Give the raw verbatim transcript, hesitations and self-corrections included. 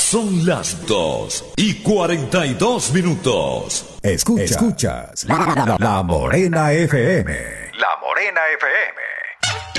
Son las dos y cuarenta y dos minutos. Escucha, escuchas la, la, la Morena F M. La Morena F M.